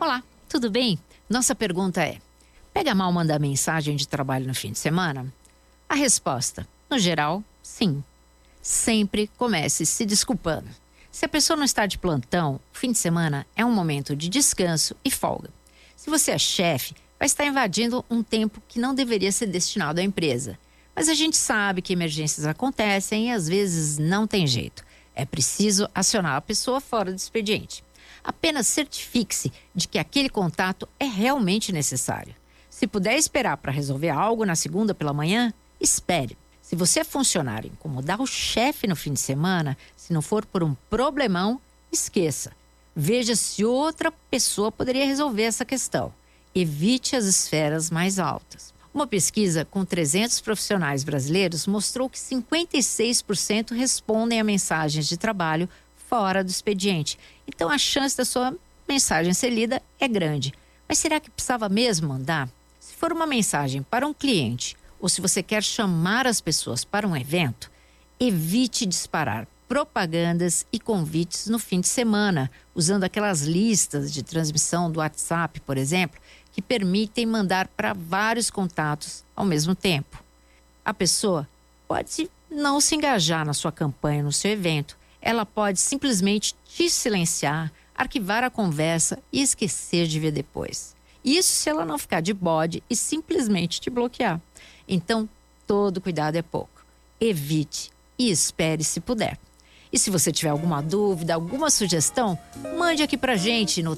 Olá, tudo bem? Nossa pergunta é: pega mal mandar mensagem de trabalho no fim de semana? A resposta, no geral, sim. Sempre comece se desculpando. Se a pessoa não está de plantão, o fim de semana é um momento de descanso e folga. Se você é chefe, vai estar invadindo um tempo que não deveria ser destinado à empresa. Mas a gente sabe que emergências acontecem e às vezes não tem jeito. É preciso acionar a pessoa fora do expediente. Apenas certifique-se de que aquele contato é realmente necessário. Se puder esperar para resolver algo na segunda pela manhã, espere. Se você é funcionário e incomodar o chefe no fim de semana, se não for por um problemão, esqueça. Veja se outra pessoa poderia resolver essa questão. Evite as esferas mais altas. Uma pesquisa com 300 profissionais brasileiros mostrou que 56% respondem a mensagens de trabalho fora do expediente. Então a chance da sua mensagem ser lida é grande. Mas será que precisava mesmo mandar? Se for uma mensagem para um cliente ou se você quer chamar as pessoas para um evento, evite disparar propagandas e convites no fim de semana, usando aquelas listas de transmissão do WhatsApp, por exemplo, que permitem mandar para vários contatos ao mesmo tempo. A pessoa pode não se engajar na sua campanha, no seu evento. Ela pode simplesmente te silenciar, arquivar a conversa e esquecer de ver depois. Isso se ela não ficar de bode e simplesmente te bloquear. Então, todo cuidado é pouco. Evite e espere se puder. E se você tiver alguma dúvida, alguma sugestão, mande aqui pra gente no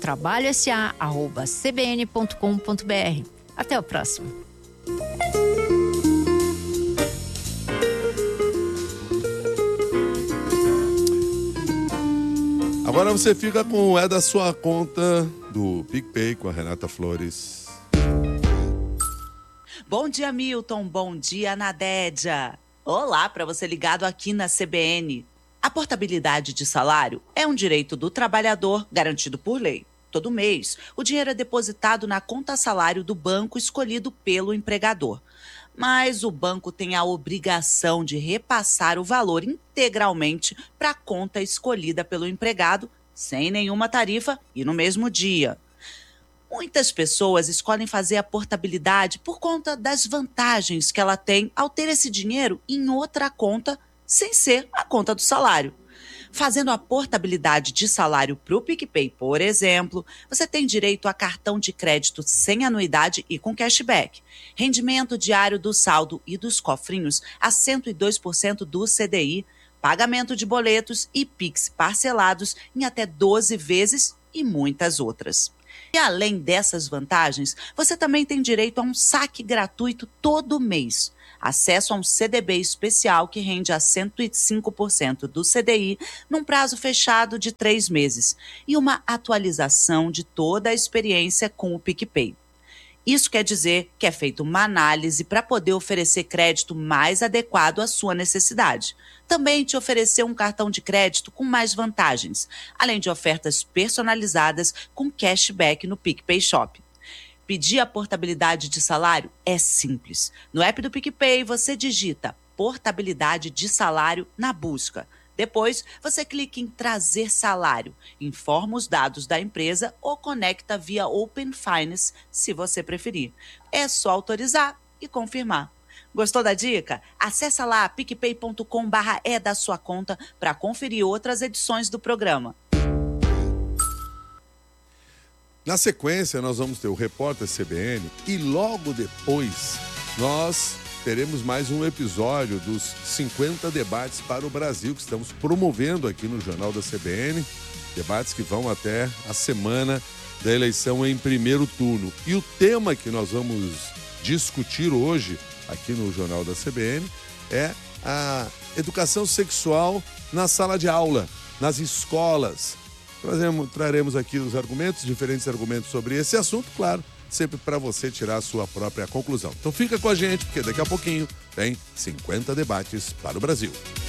trabalhosa@cbn.com.br. Até o próximo. Agora você fica com o É da Sua Conta do PicPay com a Renata Flores. Bom dia, Milton. Bom dia, Nadédia. Olá para você ligado aqui na CBN. A portabilidade de salário é um direito do trabalhador garantido por lei. Todo mês, o dinheiro é depositado na conta salário do banco escolhido pelo empregador. Mas o banco tem a obrigação de repassar o valor integralmente para a conta escolhida pelo empregado, sem nenhuma tarifa e no mesmo dia. Muitas pessoas escolhem fazer a portabilidade por conta das vantagens que ela tem ao ter esse dinheiro em outra conta, sem ser a conta do salário. Fazendo a portabilidade de salário para o PicPay, por exemplo, você tem direito a cartão de crédito sem anuidade e com cashback, rendimento diário do saldo e dos cofrinhos a 102% do CDI, pagamento de boletos e Pix parcelados em até 12 vezes e muitas outras. E além dessas vantagens, você também tem direito a um saque gratuito todo mês, acesso a um CDB especial que rende a 105% do CDI num prazo fechado de 3 meses e uma atualização de toda a experiência com o PicPay. Isso quer dizer que é feita uma análise para poder oferecer crédito mais adequado à sua necessidade. Também te oferecer um cartão de crédito com mais vantagens, além de ofertas personalizadas com cashback no PicPay Shop. Pedir a portabilidade de salário é simples. No app do PicPay, você digita portabilidade de salário na busca. Depois, você clica em trazer salário, informa os dados da empresa ou conecta via Open Finance, se você preferir. É só autorizar e confirmar. Gostou da dica? Acesse lá picpay.com/é da sua conta para conferir outras edições do programa. Na sequência, nós vamos ter o Repórter CBN e logo depois nós teremos mais um episódio dos 50 debates para o Brasil que estamos promovendo aqui no Jornal da CBN. Debates que vão até a semana da eleição em primeiro turno. E o tema que nós vamos discutir hoje aqui no Jornal da CBN é a educação sexual na sala de aula, nas escolas. Traremos aqui os argumentos, diferentes argumentos sobre esse assunto, claro, sempre para você tirar a sua própria conclusão. Então fica com a gente, porque daqui a pouquinho tem 50 debates para o Brasil.